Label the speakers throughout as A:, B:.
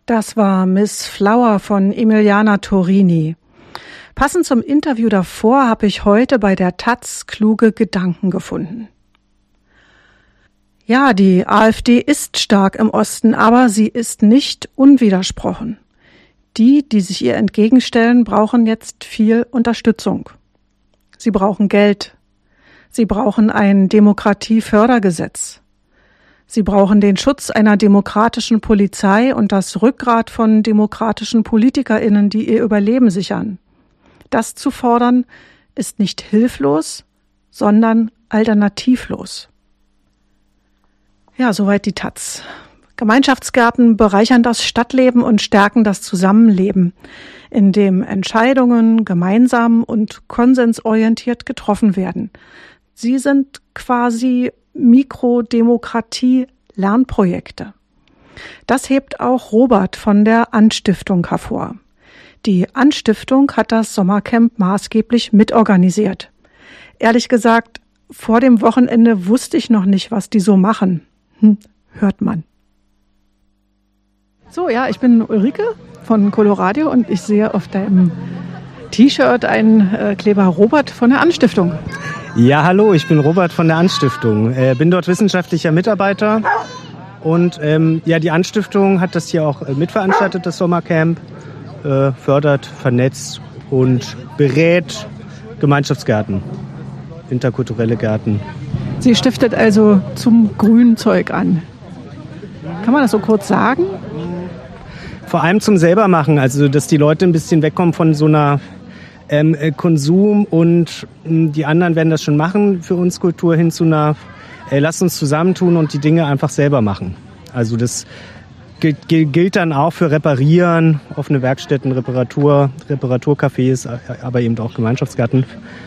A: Das war Miss Flower von Emiliana Torini. Passend zum Interview davor habe ich heute bei der taz kluge Gedanken gefunden. Ja, die AfD ist stark im Osten, aber sie ist nicht unwidersprochen. Die sich ihr entgegenstellen, brauchen jetzt viel Unterstützung. Sie brauchen Geld. Sie brauchen ein Demokratiefördergesetz. Sie brauchen den Schutz einer demokratischen Polizei und das Rückgrat von demokratischen PolitikerInnen, die ihr Überleben sichern. Das zu fordern, ist nicht hilflos, sondern alternativlos. Ja, soweit die taz. Gemeinschaftsgärten bereichern das Stadtleben und stärken das Zusammenleben, in dem Entscheidungen gemeinsam und konsensorientiert getroffen werden. Sie sind quasi Mikrodemokratie-Lernprojekte. Das hebt auch Robert von der Anstiftung hervor. Die Anstiftung hat das Sommercamp maßgeblich mitorganisiert. Ehrlich gesagt, vor dem Wochenende wusste ich noch nicht, was die so machen. Hört man. So, ja, ich bin Ulrike von Coloradio und ich sehe auf deinem T-Shirt einen Kleber Robert von der Anstiftung.
B: Ja, hallo, ich bin Robert von der Anstiftung. Bin dort wissenschaftlicher Mitarbeiter und die Anstiftung hat das hier auch mitveranstaltet, das Sommercamp, fördert, vernetzt und berät Gemeinschaftsgärten, interkulturelle Gärten.
A: Sie stiftet also zum Grünzeug an. Kann man das so kurz sagen?
B: Vor allem zum Selbermachen, also dass die Leute ein bisschen wegkommen von so einer Konsum und die anderen werden das schon machen für uns Kultur hin zu einer lass uns zusammentun und die Dinge einfach selber machen. Also das gilt dann auch für Reparieren, offene Werkstätten, Reparaturcafés, aber eben auch Gemeinschaftsgärten.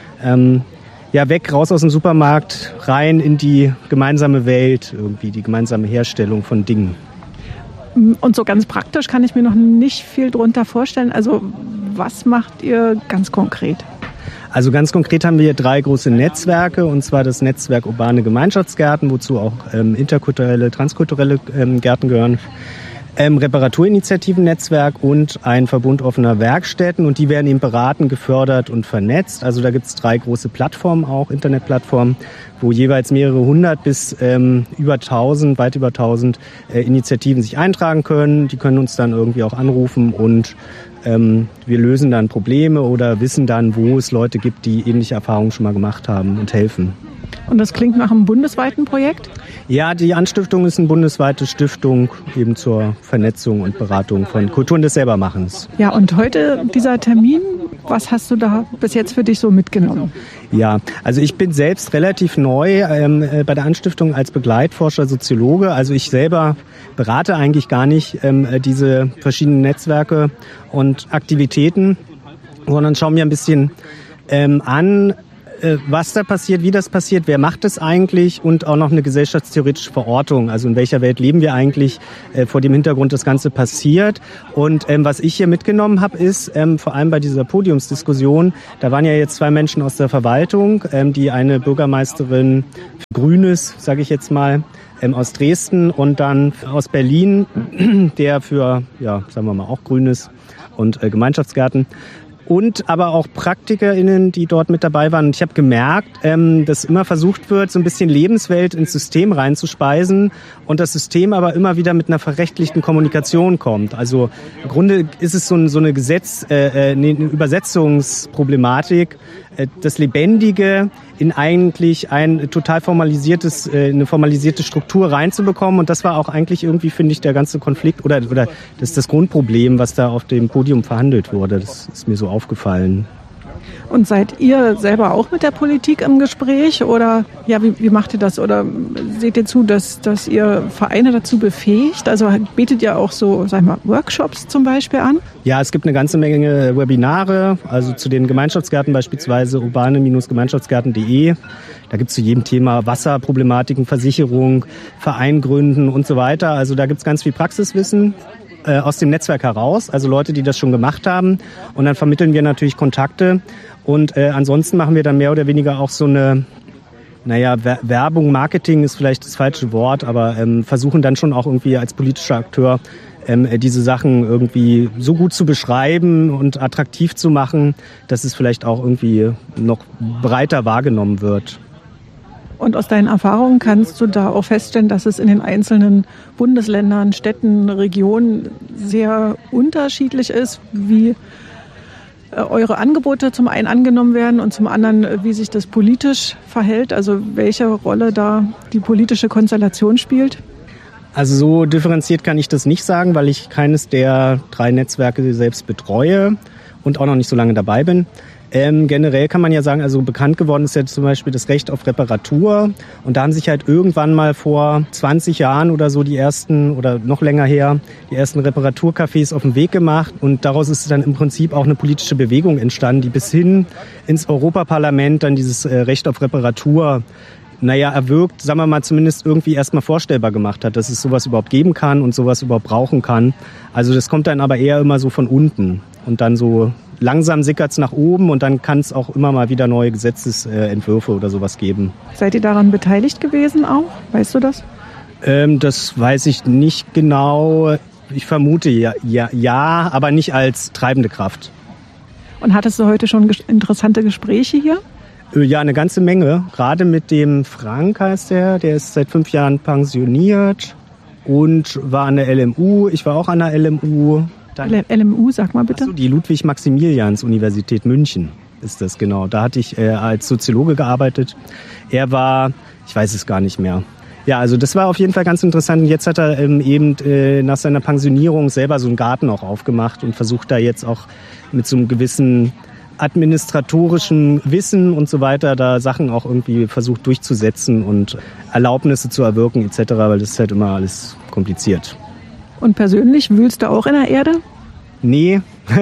B: Weg, raus aus dem Supermarkt, rein in die gemeinsame Welt, irgendwie die gemeinsame Herstellung von Dingen.
A: Und so ganz praktisch kann ich mir noch nicht viel drunter vorstellen. Also was macht ihr ganz konkret?
B: Also ganz konkret haben wir 3 große Netzwerke, und zwar das Netzwerk Urbane Gemeinschaftsgärten, wozu auch interkulturelle, transkulturelle Gärten gehören, Reparaturinitiativen-Netzwerk und ein Verbund offener Werkstätten, und die werden eben beraten, gefördert und vernetzt. Also da gibt es 3 große Plattformen, auch Internetplattformen, wo jeweils mehrere hundert bis über 1000, weit über 1000 Initiativen sich eintragen können. Die können uns dann irgendwie auch anrufen und wir lösen dann Probleme oder wissen dann, wo es Leute gibt, die ähnliche Erfahrungen schon mal gemacht haben und helfen.
A: Und das klingt nach einem bundesweiten Projekt?
B: Ja, die Anstiftung ist eine bundesweite Stiftung eben zur Vernetzung und Beratung von Kulturen des Selbermachens.
A: Ja, und heute dieser Termin, was hast du da bis jetzt für dich so mitgenommen?
B: Ja, also ich bin selbst relativ neu bei der Anstiftung als Begleitforscher, Soziologe. Also ich selber berate eigentlich gar nicht diese verschiedenen Netzwerke und Aktivitäten, sondern schaue mir ein bisschen an, was da passiert, wie das passiert, wer macht es eigentlich, und auch noch eine gesellschaftstheoretische Verortung. Also in welcher Welt leben wir eigentlich, vor dem Hintergrund das Ganze passiert. Und was ich hier mitgenommen habe, ist vor allem bei dieser Podiumsdiskussion, da waren ja jetzt 2 Menschen aus der Verwaltung, die eine Bürgermeisterin für Grünes, sage ich jetzt mal, aus Dresden, und dann aus Berlin, der für, ja, sagen wir mal, auch Grünes und Gemeinschaftsgärten. Und aber auch PraktikerInnen, die dort mit dabei waren. Und ich habe gemerkt, dass immer versucht wird, so ein bisschen Lebenswelt ins System reinzuspeisen und das System aber immer wieder mit einer verrechtlichten Kommunikation kommt. Also im Grunde ist es so eine eine Übersetzungsproblematik, das Lebendige in eigentlich ein total eine formalisierte Struktur reinzubekommen. Und das war auch eigentlich irgendwie, finde ich, der ganze Konflikt oder das ist das Grundproblem, was da auf dem Podium verhandelt wurde. Das ist mir so aufgefallen.
A: Und seid ihr selber auch mit der Politik im Gespräch, oder ja, wie macht ihr das? Oder seht ihr zu, dass ihr Vereine dazu befähigt? Also bietet ihr auch so, sag ich mal, Workshops zum Beispiel an?
B: Ja, es gibt eine ganze Menge Webinare, also zu den Gemeinschaftsgärten beispielsweise urbane-gemeinschaftsgärten.de. Da gibt es zu jedem Thema Wasserproblematiken, Versicherung, Verein gründen und so weiter. Also da gibt es ganz viel Praxiswissen aus dem Netzwerk heraus, also Leute, die das schon gemacht haben. Und dann vermitteln wir natürlich Kontakte. Und ansonsten machen wir dann mehr oder weniger auch so eine, Werbung, Marketing ist vielleicht das falsche Wort, aber versuchen dann schon auch irgendwie als politischer Akteur diese Sachen irgendwie so gut zu beschreiben und attraktiv zu machen, dass es vielleicht auch irgendwie noch breiter wahrgenommen wird.
A: Und aus deinen Erfahrungen kannst du da auch feststellen, dass es in den einzelnen Bundesländern, Städten, Regionen sehr unterschiedlich ist, wie eure Angebote zum einen angenommen werden und zum anderen, wie sich das politisch verhält, also welche Rolle da die politische Konstellation spielt?
B: Also so differenziert kann ich das nicht sagen, weil ich keines der 3 Netzwerke selbst betreue und auch noch nicht so lange dabei bin. Generell kann man ja sagen, also bekannt geworden ist ja zum Beispiel das Recht auf Reparatur. Und da haben sich halt irgendwann mal vor 20 Jahren oder so die ersten, oder noch länger her, die ersten Reparaturcafés auf den Weg gemacht. Und daraus ist dann im Prinzip auch eine politische Bewegung entstanden, die bis hin ins Europaparlament dann dieses Recht auf Reparatur erwirkt, sagen wir mal, zumindest irgendwie erstmal vorstellbar gemacht hat, dass es sowas überhaupt geben kann und sowas überhaupt brauchen kann. Also das kommt dann aber eher immer so von unten und dann so langsam sickert es nach oben und dann kann es auch immer mal wieder neue Gesetzesentwürfe oder sowas geben.
A: Seid ihr daran beteiligt gewesen auch? Weißt du das?
B: Das weiß ich nicht genau. Ich vermute ja, aber nicht als treibende Kraft.
A: Und hattest du heute schon interessante Gespräche hier?
B: Ja, eine ganze Menge. Gerade mit dem Frank heißt der ist seit 5 Jahren pensioniert und war an der LMU. Ich war auch an der LMU.
A: LMU, sag mal bitte.
B: Achso, die Ludwig-Maximilians-Universität München ist das, genau. Da hatte ich als Soziologe gearbeitet. Er war, ich weiß es gar nicht mehr. Ja, also das war auf jeden Fall ganz interessant. Und jetzt hat er eben nach seiner Pensionierung selber so einen Garten auch aufgemacht und versucht da jetzt auch mit so einem gewissen administratorischen Wissen und so weiter da Sachen auch irgendwie versucht durchzusetzen und Erlaubnisse zu erwirken etc., weil das ist halt immer alles kompliziert.
A: Und persönlich wühlst du auch in der Erde?
B: Nee,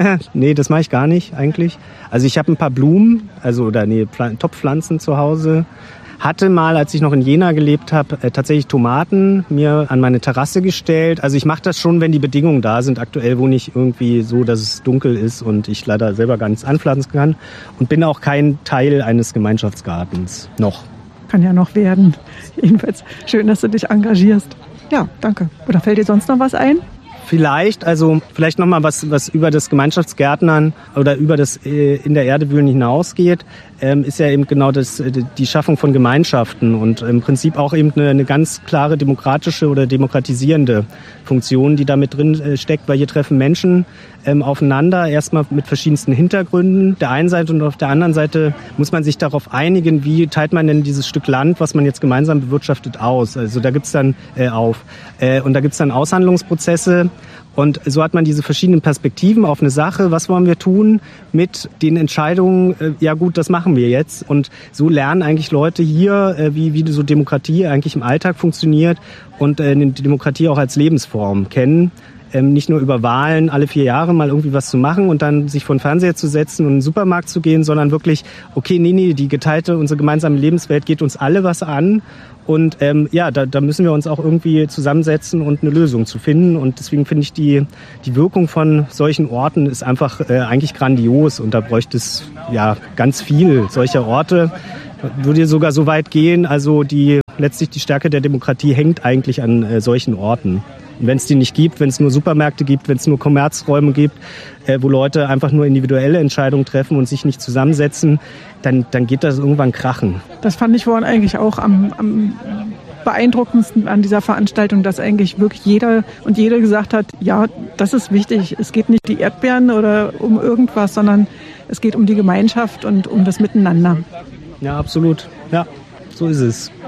B: das mache ich gar nicht eigentlich. Also ich habe ein paar Blumen, Topfpflanzen zu Hause. Hatte mal, als ich noch in Jena gelebt habe, tatsächlich Tomaten mir an meine Terrasse gestellt. Also ich mache das schon, wenn die Bedingungen da sind. Aktuell wohne ich irgendwie so, dass es dunkel ist und ich leider selber gar nichts anpflanzen kann. Und bin auch kein Teil eines Gemeinschaftsgartens. Noch.
A: Kann ja noch werden. Jedenfalls schön, dass du dich engagierst. Ja, danke. Oder fällt dir sonst noch was ein?
B: Vielleicht noch mal was über das Gemeinschaftsgärtnern oder über das in der Erde wühlen hinausgeht, ist ja eben genau die Schaffung von Gemeinschaften und im Prinzip auch eben eine ganz klare demokratische oder demokratisierende Funktion, die da mit drin steckt, weil hier treffen Menschen aufeinander, erstmal mit verschiedensten Hintergründen der einen Seite und auf der anderen Seite muss man sich darauf einigen, wie teilt man denn dieses Stück Land, was man jetzt gemeinsam bewirtschaftet, aus. Also da gibt's dann und da gibt's dann Aushandlungsprozesse. Und so hat man diese verschiedenen Perspektiven auf eine Sache. Was wollen wir tun mit den Entscheidungen? Ja gut, das machen wir jetzt. Und so lernen eigentlich Leute hier, wie so Demokratie eigentlich im Alltag funktioniert und die Demokratie auch als Lebensform kennen. Nicht nur über Wahlen alle 4 Jahre mal irgendwie was zu machen und dann sich vor den Fernseher zu setzen und in den Supermarkt zu gehen, sondern wirklich, okay, die geteilte, unsere gemeinsame Lebenswelt geht uns alle was an. Und da müssen wir uns auch irgendwie zusammensetzen und eine Lösung zu finden. Und deswegen finde ich die Wirkung von solchen Orten ist einfach eigentlich grandios. Und da bräuchte es ja ganz viel solcher Orte. Würde sogar so weit gehen, also letztlich die Stärke der Demokratie hängt eigentlich an solchen Orten. Und wenn es die nicht gibt, wenn es nur Supermärkte gibt, wenn es nur Kommerzräume gibt, wo Leute einfach nur individuelle Entscheidungen treffen und sich nicht zusammensetzen, dann geht das irgendwann krachen.
A: Das fand ich vorhin eigentlich auch am beeindruckendsten an dieser Veranstaltung, dass eigentlich wirklich jeder und jede gesagt hat, ja, das ist wichtig. Es geht nicht um die Erdbeeren oder um irgendwas, sondern es geht um die Gemeinschaft und um das Miteinander.
B: Ja, absolut. Ja, so ist es.